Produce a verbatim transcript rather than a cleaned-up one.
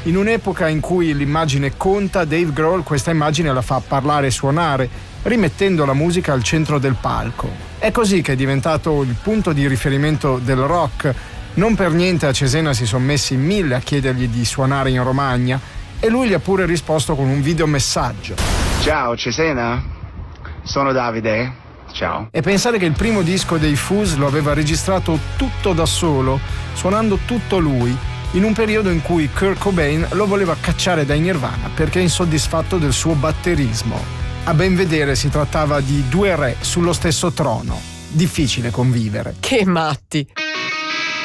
In un'epoca in cui l'immagine conta, Dave Grohl questa immagine la fa parlare e suonare, rimettendo la musica al centro del palco. È così che è diventato il punto di riferimento del rock. Non per niente a Cesena si sono messi in mille a chiedergli di suonare in Romagna e lui gli ha pure risposto con un videomessaggio. Ciao Cesena, sono Davide, ciao. E pensare che il primo disco dei Fuzz lo aveva registrato tutto da solo, suonando tutto lui, in un periodo in cui Kurt Cobain lo voleva cacciare dai Nirvana perché insoddisfatto del suo batterismo. A ben vedere si trattava di due re sullo stesso trono. Difficile convivere. Che matti!